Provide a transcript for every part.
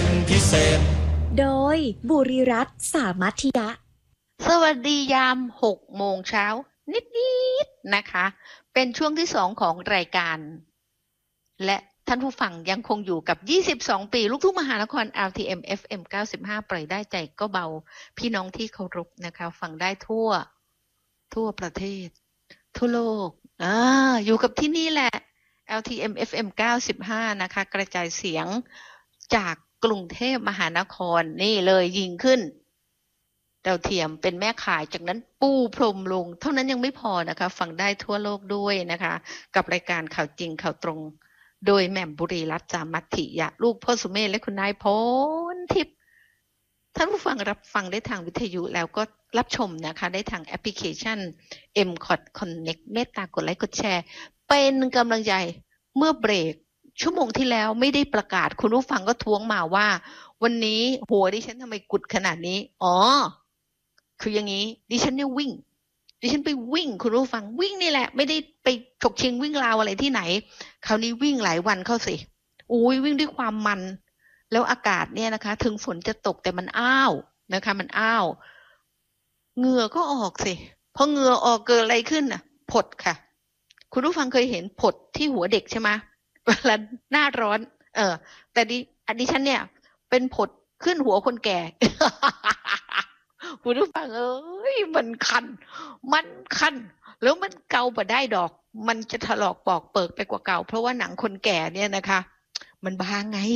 เป็นพิเศษโดยบุรีรัตน์สามัคคียะสวัสดียาม6 โมงเช้านิดๆนะคะเป็นช่วงที่2ของรายการและท่านผู้ฟังยังคงอยู่กับ22ปีลูกทุ่งมหานคร LTM FM 95ปล่อยได้ใจก็เบาพี่น้องที่เคารพนะคะฟังได้ทั่วประเทศทั่วโลกอยู่กับที่นี่แหละ LTM FM 95นะคะกระจายเสียงจากกรุงเทพมหานครนี่เลยยิงขึ้นดาวเทียมเป็นแม่ข่ายจากนั้นปูพรมลงเท่านั้นยังไม่พอนะคะฟังได้ทั่วโลกด้วยนะคะกับรายการข่าวจริงข่าวตรงโดยแหม่มบุรีรัตน์สามัคคียะลูกพ่อสุเมธและคุณนายพลทิพย์ท่านผู้ฟังรับฟังได้ทางวิทยุแล้วก็รับชมนะคะได้ทางแอปพลิเคชัน MCOT Connect เมตตากดไลค์กดแชร์เป็นกำลังใจเมื่อเบรกชั่วโมงที่แล้วไม่ได้ประกาศคุณผู้ฟังก็ท้วงมาว่าวันนี้หัวดิฉันทำไมกุดขนาดนี้คืออย่างนี้ดิฉันเนี่ยดิฉันไปวิ่งคุณผู้ฟังวิ่งนี่แหละไม่ได้ไปฉกชิงวิ่งราวอะไรที่ไหนคราวนี้วิ่งหลายวันเข้าสิวิ่งด้วยความมันแล้วอากาศเนี่ยนะคะถึงฝนจะตกแต่มันอ้าวนะคะมันอ้าวเหงื่อก็ออกสิพอเหงื่อออกเกิดอะไรขึ้นน่ะผดค่ะคุณผู้ฟังเคยเห็นผดที่หัวเด็กใช่ไหมเวลาหน้าร้อนแต่ดิฉันเนี่ยเป็นผดขึ้นหัวคนแก่ คุณผู้ฟังมันคันแล้วมันเกาบ่ได้ดอกมันจะถลอกปอกเปิกไปกว่าเก่าเพราะว่าหนังคนแก่เนี่ยนะคะมันบางไง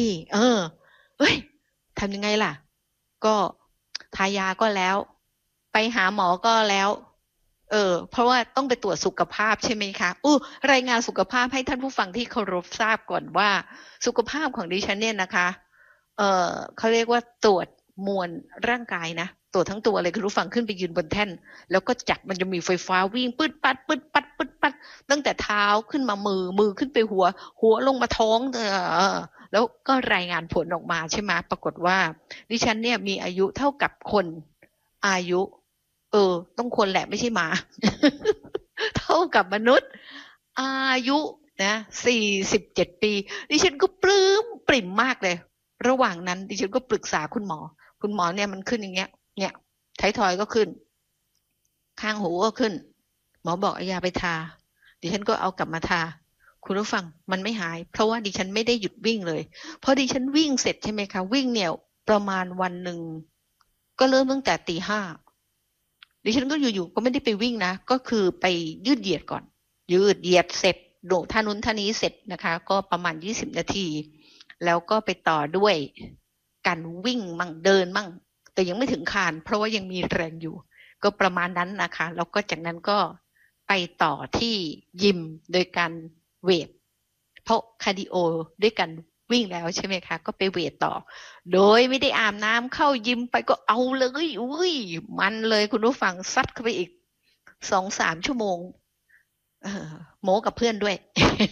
ทำยังไงล่ะก็ทายาก็แล้วไปหาหมอก็แล้วเพราะว่าต้องไปตรวจสุขภาพใช่ไหมคะรายงานสุขภาพให้ท่านผู้ฟังที่เคารพทราบก่อนว่าสุขภาพของดิฉันเนี่ยนะคะเขาเรียกว่าตรวจมวลร่างกายนะตรวจทั้งตัวเลยคุณผู้ฟังขึ้นไปยืนบนแท่นแล้วก็จับมันจะมีไฟฟ้าวิ่งปืดปัดตั้งแต่เท้าขึ้นมามือขึ้นไปหัวลงมาท้องแล้วก็รายงานผลออกมาใช่ไหมปรากฏว่าดิฉันเนี่ยมีอายุเท่ากับคนอายุต้องคนแหละไม่ใช่หมา เท่ากับมนุษย์อายุนะ47 ปีดิฉันก็ปลื้มปริ่มมากเลยระหว่างนั้นดิฉันก็ปรึกษาคุณหมอเนี่ยมันขึ้นอย่างเงี้ยเนี่ยท้ายทอยก็ขึ้นข้างหูก็ขึ้นหมอบอกเอายาไปทาดิฉันก็เอากลับมาทาคุณผู้ฟังมันไม่หายเพราะว่าดิฉันไม่ได้หยุดวิ่งเลยพอดิฉันวิ่งเสร็จใช่ไหมคะวิ่งเนี่ยประมาณวันหนึ่งก็เริ่มตั้งแต่ตี 5ดิฉันก็อยู่ๆก็ไม่ได้ไปวิ่งนะก็คือไปยืดเหยียดก่อนยืดเหยียดเสร็จโดดท่านู้นท่านี้เสร็จนะคะก็ประมาณ20 นาทีแล้วก็ไปต่อด้วยการวิ่งมั่งเดินมั่งแต่ยังไม่ถึงคานเพราะว่ายังมีแรงอยู่ก็ประมาณนั้นนะคะแล้วก็จากนั้นก็ไปต่อที่ยิมโดยการเวทเพราะคาร์ดิโอด้วยกันวิ่งแล้วใช่ไหมคะก็ไปเวทต่อโดยไม่ได้อาบน้ำเข้ายิมไปก็เอาเลยมันเลยคุณผู้ฟังซัดเข้าไปอีก 2-3 ชั่วโมงโม้กับเพื่อนด้วย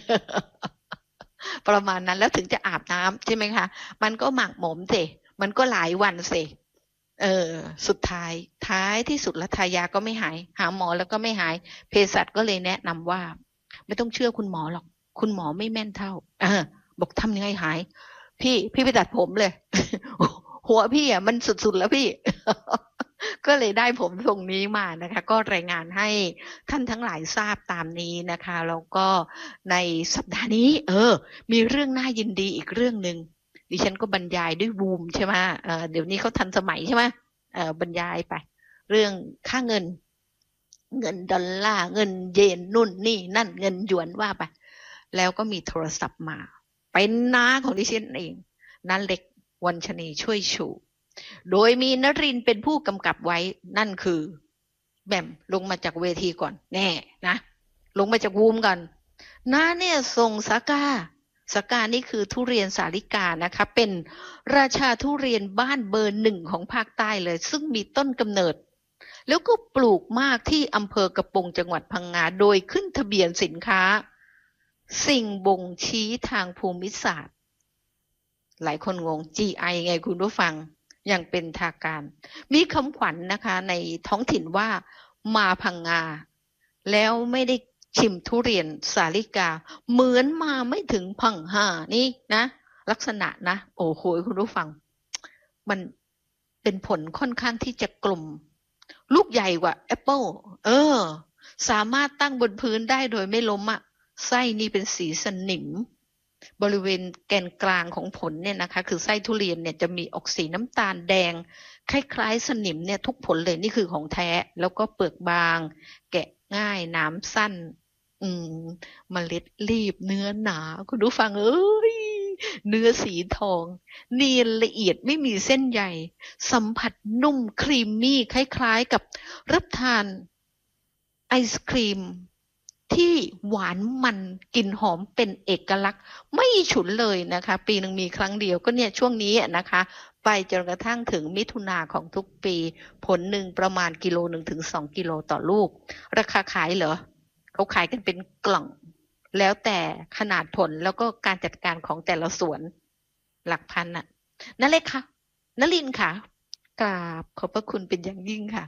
ประมาณนั้นแล้วถึงจะอาบน้ำใช่ไหมคะมันก็หมักหมมสิมันก็หลายวันสิสุดท้ายที่สุดแล้วทายาก็ไม่หายหาหมอแล้วก็ไม่หายเภสัชก็เลยแนะนำว่าไม่ต้องเชื่อคุณหมอหรอกคุณหมอไม่แม่นเท่าบอกทำยังไงหายพี่ไปตัดผมเลย หัวพี่มันสุดๆแล้วพี่ ก็เลยได้ผมทรงนี้มานะคะก็รายงานให้ท่านทั้งหลายทราบตามนี้นะคะแล้วก็ในสัปดาห์นี้มีเรื่องน่ายินดีอีกเรื่องนึงดิฉันก็บรรยายด้วยวูมใช่ไหมเดี๋ยวนี้เขาทันสมัยใช่ไหมบรรยายไปเรื่องค่าเงินดอลลาร์เงินเยนนู่นนี่นั่นเงินหยวนว่าไปแล้วก็มีโทรศัพท์มาเป็นน้าของดิฉันเองน้าเล็กวัญชนีช่วยชูโดยมีนรินทร์เป็นผู้กำกับไว้นั่นคือแบมลงมาจากเวทีก่อนแน่นะลงมาจากวูมก่อนน้าเนี่ยส่งสากานี่คือทุเรียนสาลิกานะคะเป็นราชาทุเรียนบ้านเบอร์ 1ของภาคใต้เลยซึ่งมีต้นกำเนิดแล้วก็ปลูกมากที่อำเภอกระปงจังหวัดพังงาโดยขึ้นทะเบียนสินค้าสิ่งบ่งชี้ทางภูมิศาสตร์หลายคนงง GI ไงคุณผู้ฟังอย่างเป็นทางการมีคำขวัญนะคะในท้องถิ่นว่ามาพังงาแล้วไม่ได้ชิมทุเรียนสาลิกาเหมือนมาไม่ถึงพังหานี่นะลักษณะนะโอ้โหคุณผู้ฟังมันเป็นผลค่อนข้างที่จะกลมลูกใหญ่กว่าแอปเปิลสามารถตั้งบนพื้นได้โดยไม่ล้มไส้นี่เป็นสีสนิมบริเวณแกนกลางของผลเนี่ยนะคะคือไส้ทุเรียนเนี่ยจะมีออกสีน้ำตาลแดงคล้ายๆสนิมเนี่ยทุกผลเลยนี่คือของแท้แล้วก็เปลือกบางแกะง่ายน้ำสั้นเมล็ดรีบเนื้อหนาคุณผู้ฟังเนื้อสีทองเนียนละเอียดไม่มีเส้นใยสัมผัสนุ่มครีมมี่คล้ายๆกับรับทานไอศครีมที่หวานมันกลิ่นหอมเป็นเอกลักษณ์ไม่ฉุนเลยนะคะปีหนึ่งมีครั้งเดียวก็เนี่ยช่วงนี้นะคะไปจนกระทั่งถึงมิถุนาของทุกปีผลหนึ่งประมาณ1 ถึง 2 กิโลต่อลูกราคาขายเหรอเขาขายกันเป็นกล่องแล้วแต่ขนาดผลแล้วก็การจัดการของแต่ละสวนหลักพันน่ะนั่นเลยค่ะนลินค่ะกราบขอบพระคุณเป็นอย่างยิ่งค่ะ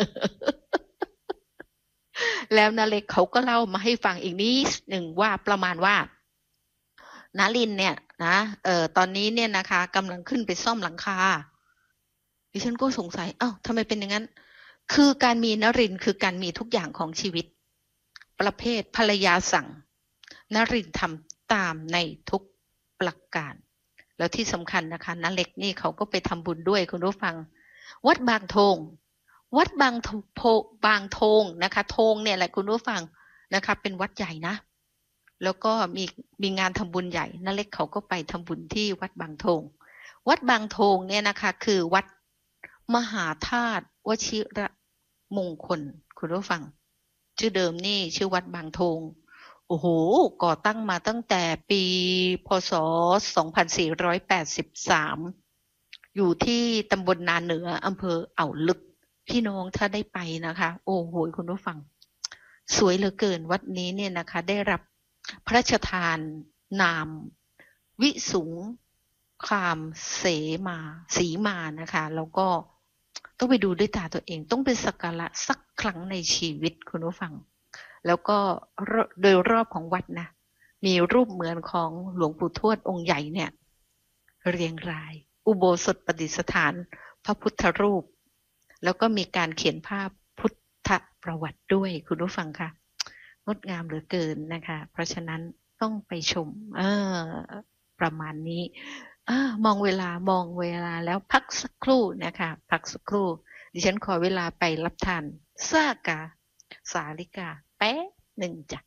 แล้วนาเล็กเขาก็เล่ามาให้ฟังอีกนิดหนึ่งว่าประมาณว่านาลินเนี่ยนะตอนนี้เนี่ยนะคะกำลังขึ้นไปซ่อมหลังคาดิฉันก็สงสัยทำไมเป็นอย่างนั้นคือการมีนรินคือการมีทุกอย่างของชีวิตประเภทภรรยาสั่งนรินทำตามในทุกประการแล้วที่สำคัญนะคะนาเล็กนี่เขาก็ไปทำบุญด้วยคุณผู้ฟังวัดบางทงวัดบางทงนะคะทงเนี่ยแหละคุณผู้ฟังนะคะเป็นวัดใหญ่นะแล้วก็มีงานทำบุญใหญ่นาเล็กเขาก็ไปทำบุญที่วัดบางทงวัดบางทงเนี่ยนะคะคือวัดมหาธาตุวชิระมงคลคุณผู้ฟังชื่อเดิมนี่ชื่อวัดบางทงโอ้โหก่อตั้งมาตั้งแต่ปีพ.ศ. 2483อยู่ที่ตำบลนาเหนืออำเภออ่าวลึกพี่น้องถ้าได้ไปนะคะโอ้โหคุณผู้ฟังสวยเหลือเกินวัดนี้เนี่ยนะคะได้รับพระราชทานนามวิสุงคามสีมานะคะแล้วก็ต้องไปดูด้วยตาตัวเองต้องไปสักการะสักครั้งในชีวิตคุณผู้ฟังแล้วก็โดยรอบของวัดนะมีรูปเหมือนของหลวงปู่ทวดองค์ใหญ่เนี่ยเรียงรายอุโบสถประดิษฐานพระพุทธรูปแล้วก็มีการเขียนภาพพุทธประวัติด้วยคุณผู้ฟังค่ะงดงามเหลือเกินนะคะเพราะฉะนั้นต้องไปชมประมาณนี้มองเวลาแล้วพักสักครู่นะคะพักสักครู่ดิฉันขอเวลาไปรับทานสาลิกาแป๊บหนึ่งจ้ะ